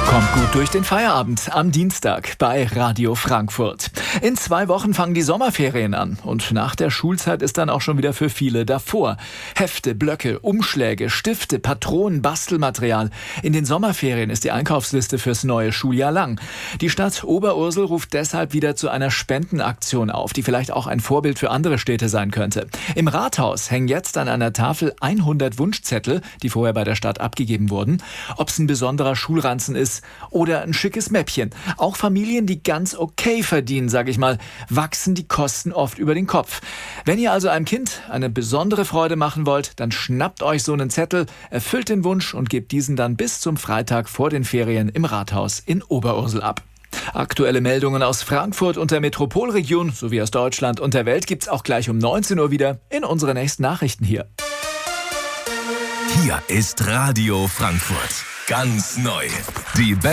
Kommt gut durch den Feierabend am Dienstag bei Radio Frankfurt. In 2 Wochen fangen die Sommerferien an und nach der Schulzeit ist dann auch schon wieder für viele davor. Hefte, Blöcke, Umschläge, Stifte, Patronen, Bastelmaterial. In den Sommerferien ist die Einkaufsliste fürs neue Schuljahr lang. Die Stadt Oberursel ruft deshalb wieder zu einer Spendenaktion auf, die vielleicht auch ein Vorbild für andere Städte sein könnte. Im Rathaus hängen jetzt an einer Tafel 100 Wunschzettel, die vorher bei der Stadt abgegeben wurden. Ob es ein besonderer Schulranzen ist oder ein schickes Mäppchen. Auch Familien, die ganz okay verdienen, sage ich mal, wachsen die Kosten oft über den Kopf. Wenn ihr also einem Kind eine besondere Freude machen wollt, dann schnappt euch so einen Zettel, erfüllt den Wunsch und gebt diesen dann bis zum Freitag vor den Ferien im Rathaus in Oberursel ab. Aktuelle Meldungen aus Frankfurt und der Metropolregion sowie aus Deutschland und der Welt gibt's auch gleich um 19 Uhr wieder in unseren nächsten Nachrichten hier. Hier ist Radio Frankfurt. Ganz neu. Die